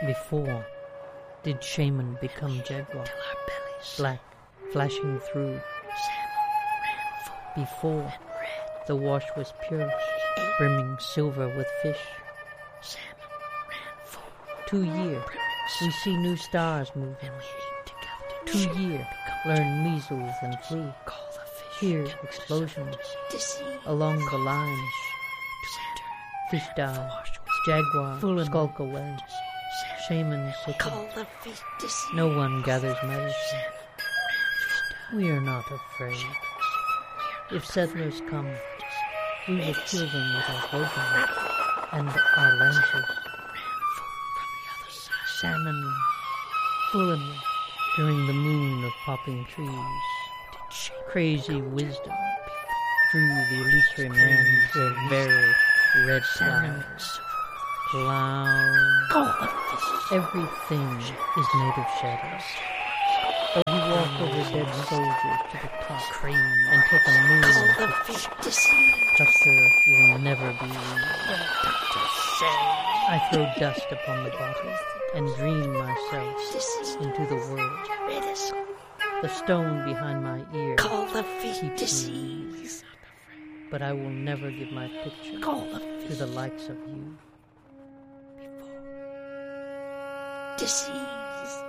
Before did Shaman become jaguar, black, flashing through. Before the wash was pure, brimming silver with fish. 2 year, we see new stars moving. 2 year, learn measles and flu. Hear explosions along the lines. Fish die, jaguar skulk away. Shaman sicken. No one gathers medicine. We are not afraid. If settlers come, we will kill them with our bows and our lances. Salmon fooling during the moon of popping trees. Crazy wisdom drew the illusory man to a very red cloud. Everything is made of shadows. We walk over dead soldiers to the top and take a moon. Custer will never be real. I throw dust upon the bottle and dream myself into the world. The stone behind my ear keeps me, but I will never give my picture to the likes of you. Disease.